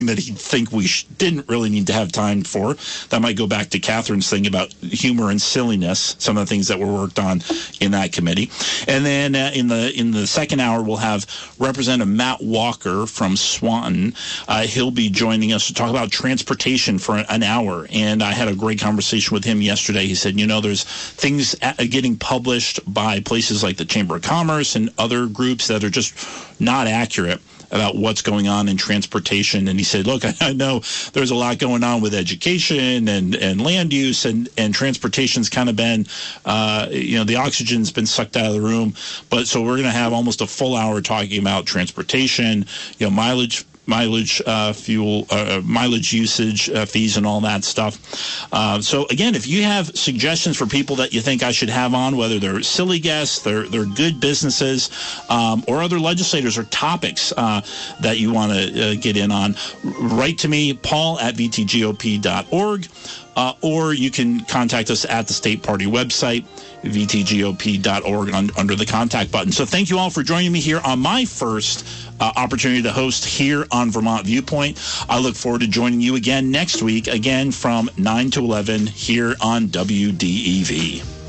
that he'd think we didn't really need to have time for. That might go back to Catherine's thing about humor and silliness, some of the things that were worked on in that committee. And then in the second hour, we'll have Representative Matt Walker from Swanton. He'll be joining us to talk about transportation for an hour. And I had a great conversation with him yesterday. He said, there's things getting published by places like the Chamber of Commerce and other groups that are just not accurate about what's going on in transportation. And he said, look, I know there's a lot going on with education and land use, and transportation's kind of been, the oxygen's been sucked out of the room. But so we're going to have almost a full hour talking about transportation, mileage fuel, mileage usage fees and all that stuff. So again, if you have suggestions for people that you think I should have on, whether they're silly guests, they're good businesses, or other legislators or topics that you want to get in on, write to me, paul@vtgop.org, or you can contact us at the state party website, vtgop.org, under the contact button. So thank you all for joining me here on my first opportunity to host here on Vermont Viewpoint. I look forward to joining you again next week, again from 9 to 11 here on WDEV.